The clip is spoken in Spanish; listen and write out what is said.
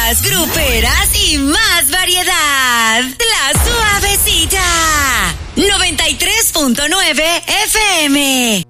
más gruperas y más variedad. La Suavecita. 93.9 FM.